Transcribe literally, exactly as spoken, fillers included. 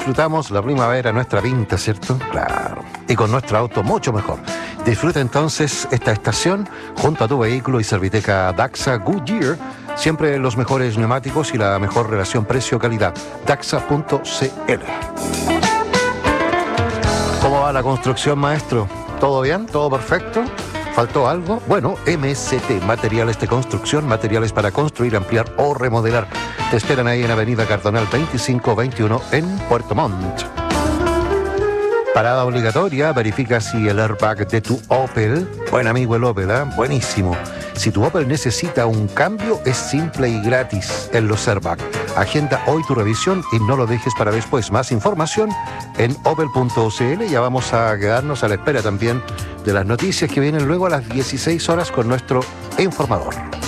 disfrutamos la primavera en nuestra pinta, ¿cierto? Claro. Y con nuestro auto mucho mejor. Disfruta entonces esta estación junto a tu vehículo y Serviteca Daxa Goodyear. Siempre los mejores neumáticos y la mejor relación precio-calidad. Daxa punto c l. ¿Cómo va la construcción, maestro? ¿Todo bien? ¿Todo perfecto? ¿Faltó algo? Bueno, M S T, materiales de construcción, materiales para construir, ampliar o remodelar. Te esperan ahí en Avenida Cardonal veinticinco veintiuno en Puerto Montt. Parada obligatoria, verifica si el airbag de tu Opel, buen amigo el Opel, ¿eh? Buenísimo. Si tu Opel necesita un cambio, es simple y gratis en los airbag. Agenda hoy tu revisión y no lo dejes para después. Más información en opel punto c l. Ya vamos a quedarnos a la espera también de las noticias que vienen luego a las dieciséis horas con nuestro informador.